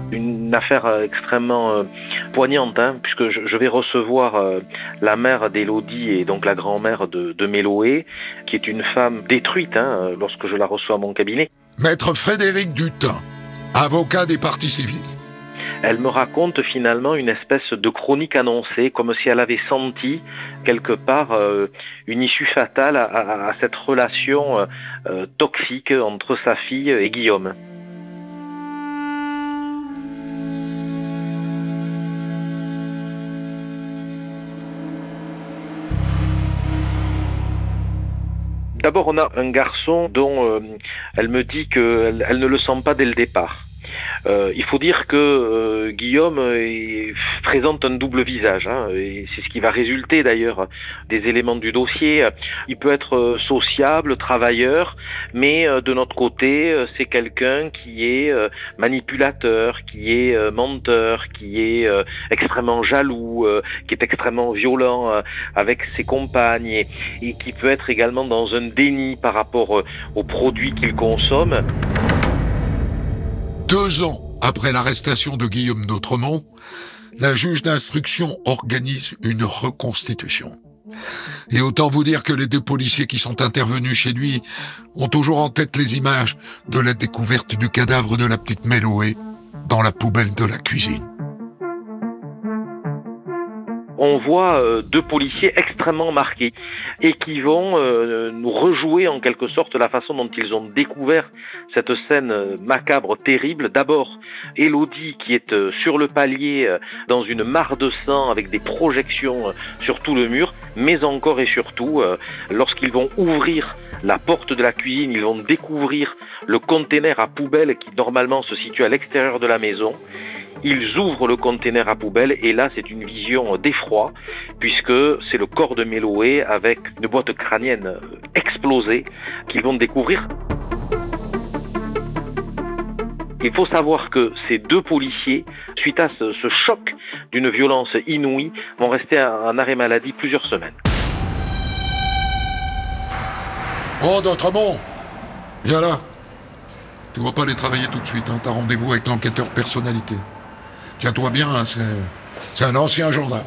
Une affaire extrêmement poignante, puisque je vais recevoir la mère d'Élodie et donc la grand-mère de Méloé, qui est une femme détruite lorsque je la reçois à mon cabinet. Maître Frédéric Dutin, avocat des parties civiles. Elle me raconte finalement une espèce de chronique annoncée, comme si elle avait senti quelque part une issue fatale à cette relation toxique entre sa fille et Guillaume. D'abord, on a un garçon dont elle me dit qu'elle ne le sent pas dès le départ. Il faut dire que Guillaume présente un double visage, et c'est ce qui va résulter d'ailleurs des éléments du dossier. Il peut être sociable, travailleur, mais de notre côté, c'est quelqu'un qui est manipulateur, qui est menteur, qui est extrêmement jaloux, qui est extrêmement violent avec ses compagnes et qui peut être également dans un déni par rapport aux produits qu'il consomme. 2 ans après l'arrestation de Guillaume d'Autremont, la juge d'instruction organise une reconstitution. Et autant vous dire que les 2 policiers qui sont intervenus chez lui ont toujours en tête les images de la découverte du cadavre de la petite Méloé dans la poubelle de la cuisine. On voit 2 policiers extrêmement marqués et qui vont nous rejouer en quelque sorte la façon dont ils ont découvert cette scène macabre, terrible. D'abord, Élodie qui est sur le palier dans une mare de sang avec des projections sur tout le mur, mais encore et surtout, lorsqu'ils vont ouvrir la porte de la cuisine, ils vont découvrir le conteneur à poubelle qui normalement se situe à l'extérieur de la maison. Ils ouvrent le conteneur à poubelle et là c'est une vision d'effroi puisque c'est le corps de Méloé avec une boîte crânienne explosée qu'ils vont découvrir. Il faut savoir que ces 2 policiers, suite à ce choc d'une violence inouïe, vont rester en arrêt maladie plusieurs semaines. Oh, d'Autremont, viens là. Tu vas pas aller travailler tout de suite, t'as rendez-vous avec l'enquêteur personnalité. Tiens-toi bien, c'est un ancien gendarme.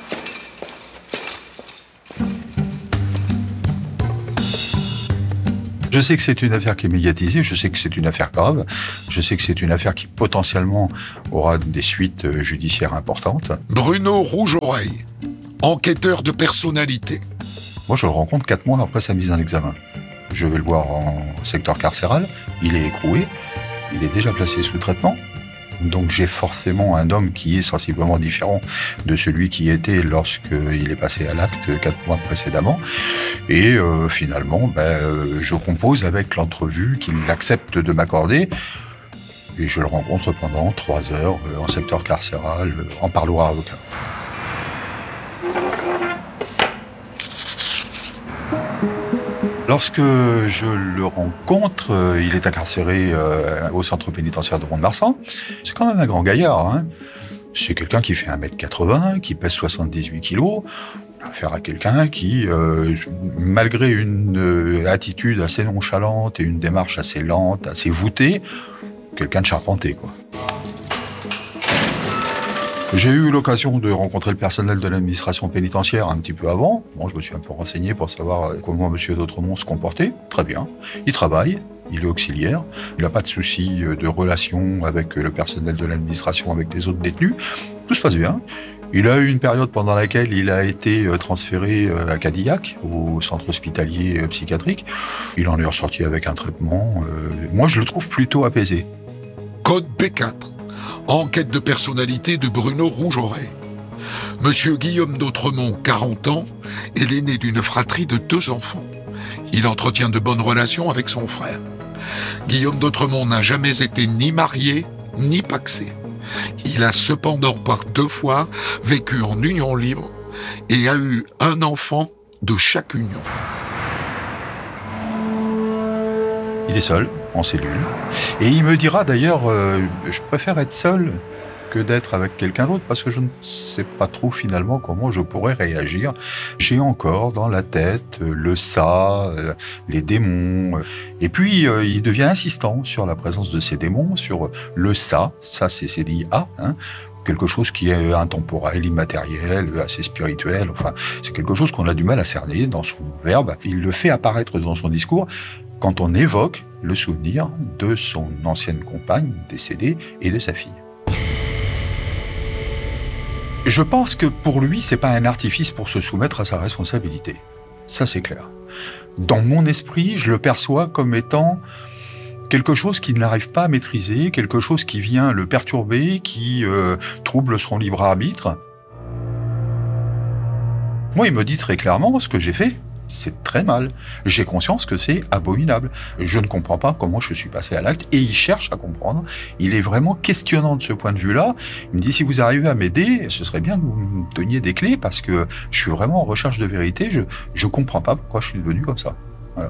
Je sais que c'est une affaire qui est médiatisée, je sais que c'est une affaire grave, je sais que c'est une affaire qui potentiellement aura des suites judiciaires importantes. Bruno Rougeoreille, enquêteur de personnalité. Moi, je le rencontre 4 mois après sa mise en examen. Je vais le voir en secteur carcéral, il est écroué, il est déjà placé sous traitement. Donc j'ai forcément un homme qui est sensiblement différent de celui qui était lorsqu'il est passé à l'acte 4 mois précédemment. Et finalement, je compose avec l'entrevue qu'il accepte de m'accorder. Et je le rencontre pendant 3 heures en secteur carcéral, en parloir avocat. Lorsque je le rencontre, il est incarcéré au centre pénitentiaire de Mont-de-Marsan. C'est quand même un grand gaillard. C'est quelqu'un qui fait 1m80, qui pèse 78 kilos. On a affaire à quelqu'un qui, malgré une attitude assez nonchalante et une démarche assez lente, assez voûtée, quelqu'un de charpenté, quoi. J'ai eu l'occasion de rencontrer le personnel de l'administration pénitentiaire un petit peu avant. Bon, je me suis un peu renseigné pour savoir comment M. d'Autremont se comportait. Très bien. Il travaille, il est auxiliaire, il n'a pas de souci de relation avec le personnel de l'administration, avec les autres détenus. Tout se passe bien. Il a eu une période pendant laquelle il a été transféré à Cadillac, au centre hospitalier psychiatrique. Il en est ressorti avec un traitement. Moi, je le trouve plutôt apaisé. Code B4. Enquête de personnalité de Bruno Rougeoreille. Monsieur Guillaume d'Autremont, 40 ans, est l'aîné d'une fratrie de 2 enfants. Il entretient de bonnes relations avec son frère. Guillaume d'Autremont n'a jamais été ni marié, ni pacsé. Il a cependant par 2 fois vécu en union libre et a eu un enfant de chaque union. Il est seul, en cellule. Et il me dira d'ailleurs, je préfère être seul que d'être avec quelqu'un d'autre parce que je ne sais pas trop finalement comment je pourrais réagir. J'ai encore dans la tête le ça, les démons. Et puis, il devient insistant sur la présence de ces démons, sur le ça c'est dit A, hein, quelque chose qui est intemporel, immatériel, assez spirituel. Enfin, c'est quelque chose qu'on a du mal à cerner dans son verbe. Il le fait apparaître dans son discours quand on évoque le souvenir de son ancienne compagne décédée et de sa fille. Je pense que pour lui, c'est pas un artifice pour se soumettre à sa responsabilité. Ça, c'est clair. Dans mon esprit, je le perçois comme étant quelque chose qu'il n'arrive pas à maîtriser, quelque chose qui vient le perturber, qui trouble son libre arbitre. Moi, il me dit très clairement, ce que j'ai fait, c'est très mal. J'ai conscience que c'est abominable. Je ne comprends pas comment je suis passé à l'acte, et il cherche à comprendre. Il est vraiment questionnant de ce point de vue-là. Il me dit, si vous arrivez à m'aider, ce serait bien que vous me donniez des clés, parce que je suis vraiment en recherche de vérité. Je comprends pas pourquoi je suis devenu comme ça. Voilà.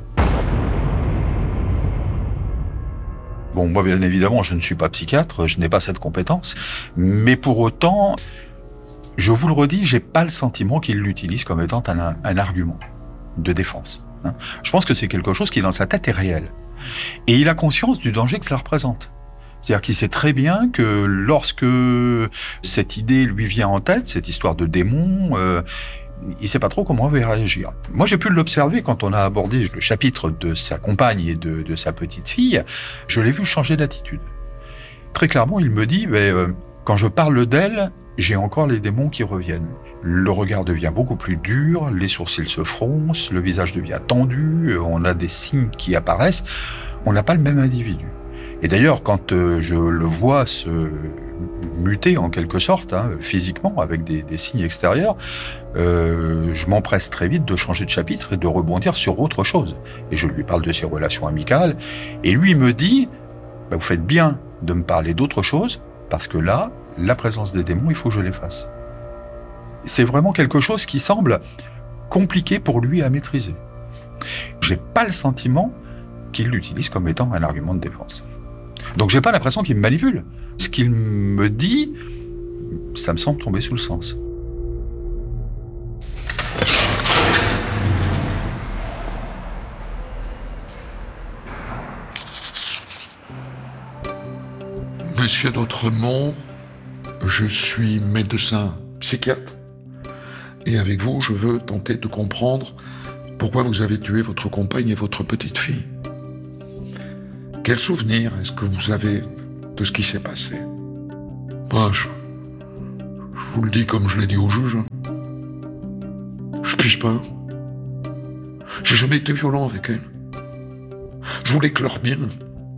Bon, moi, bien évidemment, je ne suis pas psychiatre, je n'ai pas cette compétence, mais pour autant, je vous le redis, j'ai pas le sentiment qu'il l'utilise comme étant un argument de défense. Hein. Je pense que c'est quelque chose qui, dans sa tête, est réel. Et il a conscience du danger que cela représente. C'est-à-dire qu'il sait très bien que lorsque cette idée lui vient en tête, cette histoire de démon, il ne sait pas trop comment il va réagir. Moi, j'ai pu l'observer quand on a abordé le chapitre de sa compagne et de sa petite fille. Je l'ai vu changer d'attitude. Très clairement, il me dit, quand je parle d'elle, j'ai encore les démons qui reviennent. Le regard devient beaucoup plus dur, les sourcils se froncent, le visage devient tendu, on a des signes qui apparaissent. On n'a pas le même individu. Et d'ailleurs, quand je le vois se muter en quelque sorte, hein, physiquement, avec des signes extérieurs, je m'empresse très vite de changer de chapitre et de rebondir sur autre chose. Et je lui parle de ses relations amicales, et lui me dit, vous faites bien de me parler d'autre chose, parce que là, la présence des démons, il faut que je l'efface. C'est vraiment quelque chose qui semble compliqué pour lui à maîtriser. J'ai pas le sentiment qu'il l'utilise comme étant un argument de défense. Donc j'ai pas l'impression qu'il me manipule. Ce qu'il me dit, ça me semble tomber sous le sens. Monsieur d'Autremont, je suis médecin psychiatre. Et avec vous, je veux tenter de comprendre pourquoi vous avez tué votre compagne et votre petite fille. Quel souvenir est-ce que vous avez de ce qui s'est passé? Moi, je vous le dis comme je l'ai dit au juge. Je pige pas. J'ai jamais été violent avec elle. Je voulais que leur bien.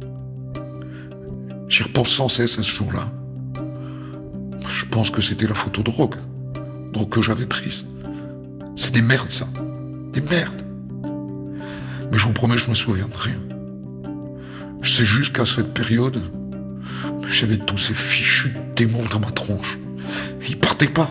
J'y repense sans cesse à ce jour-là. Je pense que c'était la photodrogue. Drogue que j'avais prise. C'est des merdes, ça. Des merdes. Mais je vous promets, je me souviens de rien. Je sais juste qu'à cette période, j'avais tous ces fichus démons dans ma tronche. Ils partaient pas.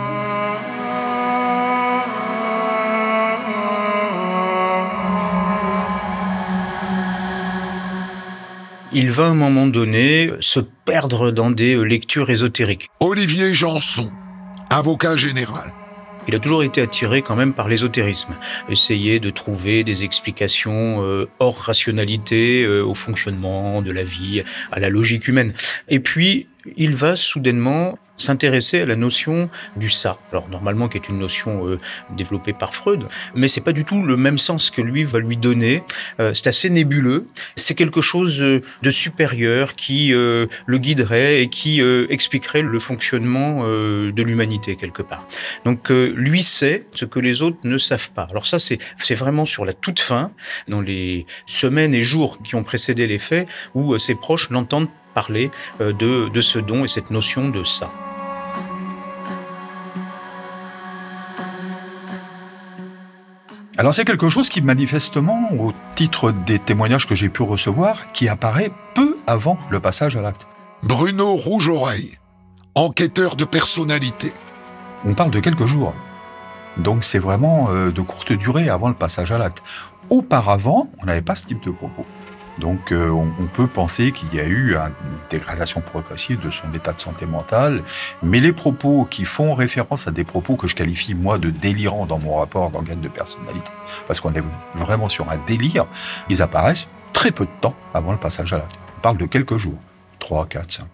Il va à un moment donné se perdre dans des lectures ésotériques. Olivier Janson, avocat général. Il a toujours été attiré quand même par l'ésotérisme. Essayer de trouver des explications hors rationalité au fonctionnement de la vie, à la logique humaine. Et puis, il va soudainement s'intéresser à la notion du ça. Alors normalement, qui est une notion développée par Freud, mais c'est pas du tout le même sens que lui va lui donner. C'est assez nébuleux. C'est quelque chose de supérieur qui le guiderait et qui expliquerait le fonctionnement de l'humanité quelque part. Donc lui sait ce que les autres ne savent pas. Alors ça, c'est vraiment sur la toute fin, dans les semaines et jours qui ont précédé les faits, où ses proches l'entendent parler de ce don et cette notion de ça. Alors c'est quelque chose qui manifestement, au titre des témoignages que j'ai pu recevoir, qui apparaît peu avant le passage à l'acte. Bruno Rougeoreille, enquêteur de personnalité. On parle de quelques jours. Donc c'est vraiment de courte durée avant le passage à l'acte. Auparavant, on n'avait pas ce type de propos. Donc on peut penser qu'il y a eu une dégradation progressive de son état de santé mentale, mais les propos qui font référence à des propos que je qualifie moi de délirants dans mon rapport d'enquête de personnalité, parce qu'on est vraiment sur un délire, ils apparaissent très peu de temps avant le passage à l'acte. On parle de quelques jours, 3, 4, 5.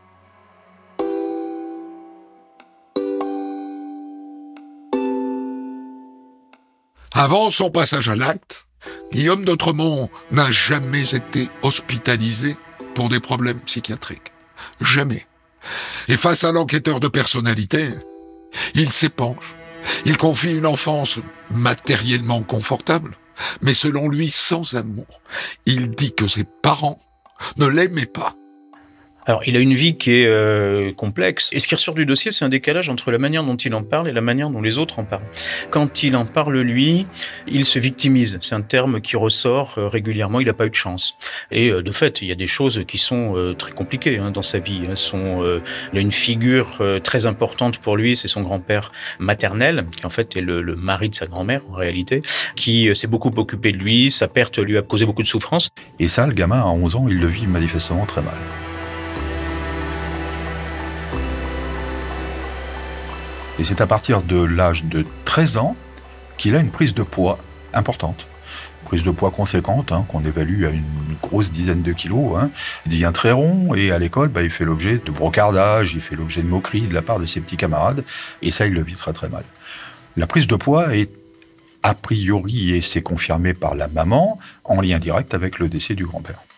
Avant son passage à l'acte, Guillaume d'Autremont n'a jamais été hospitalisé pour des problèmes psychiatriques. Jamais. Et face à l'enquêteur de personnalité, il s'épanche. Il confie une enfance matériellement confortable, mais selon lui sans amour. Il dit que ses parents ne l'aimaient pas. Alors, il a une vie qui est complexe. Et ce qui ressort du dossier, c'est un décalage entre la manière dont il en parle et la manière dont les autres en parlent. Quand il en parle, lui, il se victimise. C'est un terme qui ressort régulièrement. Il n'a pas eu de chance. Et de fait, il y a des choses qui sont très compliquées dans sa vie. Il a une figure très importante pour lui, c'est son grand-père maternel, qui en fait est le mari de sa grand-mère, en réalité, qui s'est beaucoup occupé de lui. Sa perte lui a causé beaucoup de souffrance. Et ça, le gamin, à 11 ans, il le vit manifestement très mal. Et c'est à partir de l'âge de 13 ans qu'il a une prise de poids importante. Une prise de poids conséquente, qu'on évalue à une grosse dizaine de kilos. Il devient très rond et à l'école, il fait l'objet de brocardages, il fait l'objet de moqueries de la part de ses petits camarades. Et ça, il le vit très très mal. La prise de poids est a priori, et c'est confirmé par la maman, en lien direct avec le décès du grand-père.